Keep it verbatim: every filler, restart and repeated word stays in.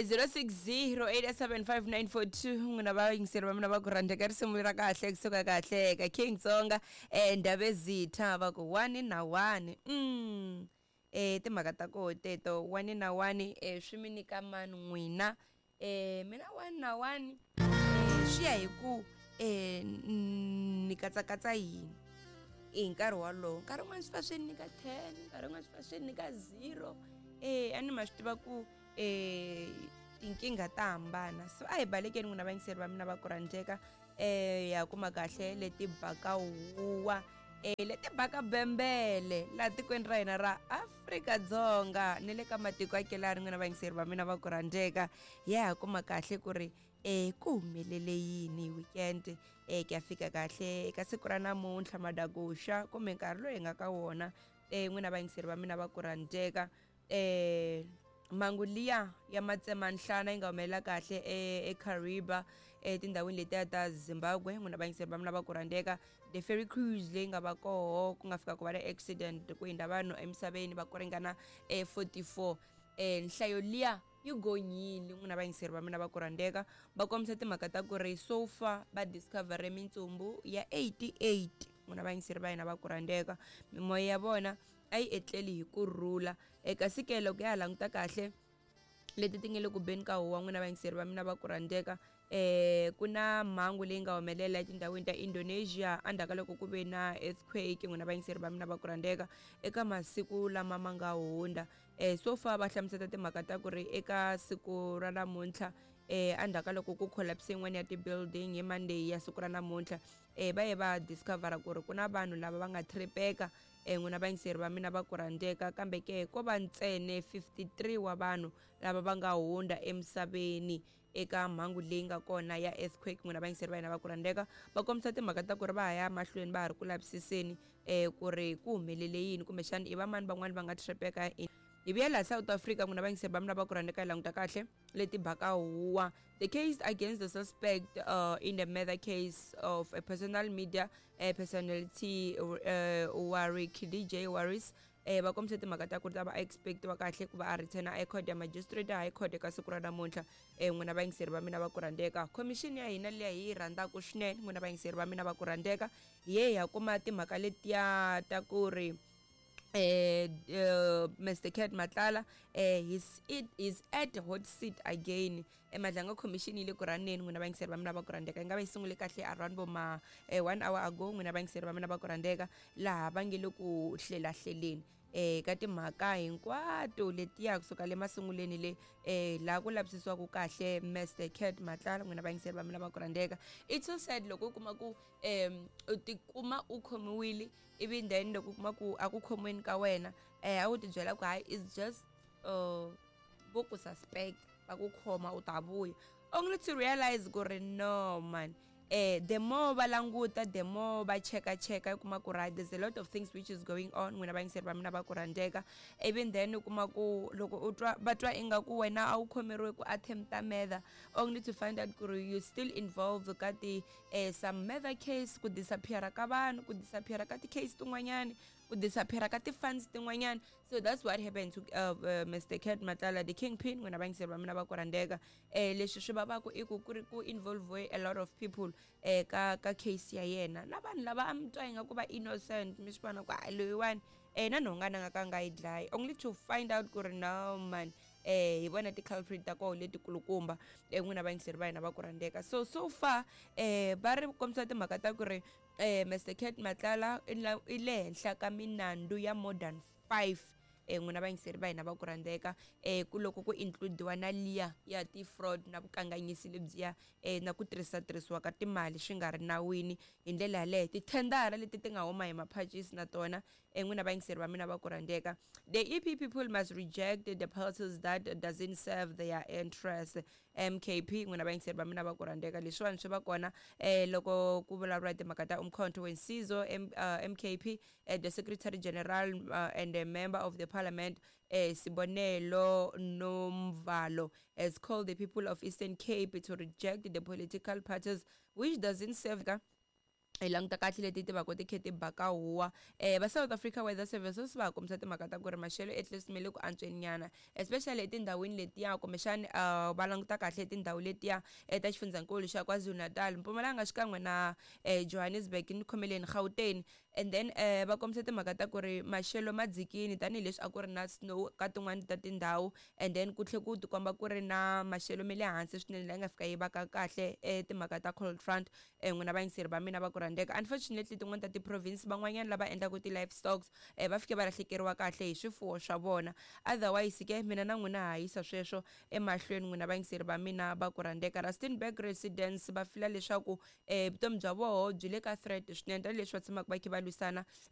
zero six zero eight seven five nine four two ngina ba yingisela bamna ba kuranda ka risimulira kahle kusuka kahle ka King Tsonga eh ndaba ezitha ba ku one na one mm eh timhaka ta ko teto one na one eh swimini ka mani n'wina eh mina one na one eh swi ya hi ku eh ni katsakatsa yini i nkarhi walowo nkarhi wun'wana swi fa swi nyika ten nkarhi wun'wana swi fa swi nyika zero eh ani ma swi tiva ku eh tinkinga ta hambana so a hi balekeni n'wina vayingiseri va mina va kurandeka eh ya kuma kahle leti baka huwa eh leti baka bembele la tikweni ra hina ra Afrika-Dzonga ni le ka matiko ya kelani n'wina vayingiseri va mina va kurandeka ya kuma kahle ku ri eh ku humelele yini weekend eh ku ya fika kahle eka siku ra namuntlha madaguxa kumbe nkarhi loyi hi nga ka wona eh n'wina vayingiseri va mina va kurandeka eh mangu liya ya matsemanhlana yi nga humelela kahle eCariba etindhawini letiya ta Zimbabwe n'wina vayingiseri va mina va kurandeka the ferry cruise leyi nga va koho ku nga fika ku va na accident ku hindza vanhu emisaveni va ku ringana eh forty-four eh nhlayo liya yi gonyile n'wina vayingiseri va mina va kurandeka va kombisa timhaka ta ku ri so far va discover mintsumbu ya eighty-eight n'wina vayingiseri va hina va kurandeka mimoya ya vona a yi etleli hi kurhula eka sikelo ku ya languta kahle leti ti nge le ku beni ka huwa n'wina vayingiseri va mina va kurandeka eh ku na mhangu leyi nga humelela etindhawini ta Indonesia andhaka loko ku ve na earthquake n'wina vayingiseri va mina va kurandeka eka masiku lama ma nga hundza eh so far va hlamuseta timhaka ta ku ri eka siku ra namuntlha eh andhaka loko ku collapse yin'wana ya ti-building hi Monday ya siku ra namuntlha eh va ye va discover ku ri ku na vanhu lava va nga tripeka eh n'wina vayingiseri va mina va kurandeka kambe ke ko va ntsene fifty-three wa vanhu lava va nga hundza emisaveni eka mhangu leyi nga kona ya earthquake n'wina vayingiseri va hina va kurandeka va kombisa timhaka ta ku ri va ha ya mahlweni va ha ri ku lavisiseni eh ku ri ku humelele yini kumbexana i va mani van'wani va nga tripeka hi vuya laha South Africa n'wina vayingiseri va mina va kurandeka hi languta kahle leti baka huwa the case against the suspect uh, in the murder case of a personal media uh, personality uh, Warwick D J Waris eh va kombisa timhaka ta ku ri ta va expect wa kahle ku va a returna e court ya magistrate high court eka siku ra namuntlha eh n'wina vayingiseri va mina va kurandeka commission ya hina leyi hi rhandzaka swinene n'wina vayingiseri va mina va kurandeka ye ya kuma timhaka letiya ta ku ri eh uh, Mister Cat Matlala eh he's it is at hot seat again emadlanga commission ile ku raneni n'wina vayingiseri va mina va kurandeka nga va isungule kahle around bo ma eh one hour ago n'wina vayingiseri va mina va kurandeka laha va nge le ku hlela hleleni eh ka timhaka hinkwato letiya kusuka le masunguleni le eh la ku lavisisiwa ku kahle Mister Cat Matlala n'wina vayingiseri va mina va kurandeka it's so sad loko u kuma ku em u tikuma u khomiwile even then loko u kuma ku a ku khomiweni ka wena eh a wu ti byela ku hayi is just uh bo ku suspect ba ku khoma u ta vuya only to realize ku ri no man eh the more va languta the more va cheka cheka kuma ku right there's a lot of things which is going on n'wina vayingiseri va mina va kurandeka even then kuma ku loko u twa va twa inga ku wena a wu khomeriwe ku attempta murder only to find out ku ri you still involved ka ti eh some murder case ku disappear ka vanhu ku disappear ka ti case tin'wanyani ku disappear ka ti funds tin'wanyani so that's what happened to uh, uh, Mister Cat Matlala the kingpin n'wina vayingiseri va mina va kurandeka eh leswi swi vavaka i ku ku ri ku involve a lot of people eh ka ka case ya yena na vanhu lava amtwa inga ku va innocent mi swi vona ku a loyiwani eh na nhongana nga ka nga yi dlayi only to find out ku ri no man eh hi vona ti culprit ta koho leti kulukumba eh n'wina vayingiseri va hina va kurandeka so so far eh va ri kombisa timhaka ta ku ri eh Mister Cat Matlala i le henhla ka minandu ya more than five eh n'wina vayingiseri va hina va kurandeka eh ku loko ku includiwa na liya ya ti fraud na vukanganyisi lebyiya eh na ku tirhisa tirhisiwa ka timali swi nga ri nawini hi ndlela yaleyo tithendara leti ti nga huma hi mapurchase na tona eh n'wina vayingiseri va mina va kurandeka the E P people must reject the policies that doesn't serve their interest M K P n'wina vayingiseri va mina va kurandeka leswiwani swi va kona eh loko ku vulavuriwa timhaka ta umkhonto wensizo M K P eh, the secretary general uh, and a member of the parliament eh, Sibonelo Nomvalo has called the people of Eastern Cape to reject the political parties which doesn't serve hi languta kahle leti ti va ku ti khe ti baka huwa eh va South Africa Weather Service swi va kombisa timhaka ta ku ri maxelo at least me le ku antsweni nyana especially etindhawini letiya kumbexani uh, va languta kahle tindhawu letiya ta xifundzankulu xa KwaZulu Natal Mpumalanga xikan'we na eh, Johannesburg ni Khomeleni Gauteng and then eh va kombisa timhaka ta ku ri maxelo ma dzikini tanihileswi a ku ri na snow ka tin'wani ta tindhawu and then ku tlhe ku ti komba ku ri na maxelo me le hansi swinene la nga fika yi vaka kahle eh timhaka ta cold front eh n'wina vayingiseri va mina va ku rhandzeka unfortunately tin'wani ta ti-province van'wanyana lava endlaku ti-livestocks eh va fike va lahlekeriwa kahle hi swifuwo swa vona otherwise ke mina na n'wina ha yisa sweswo emahlweni n'wina vayingiseri va mina va ku rhandzeka Rustenburg residents va fila leswaku eh vutomi bya voho byi le ka threat swinene tanihileswi va tshamaka va khe va lwisana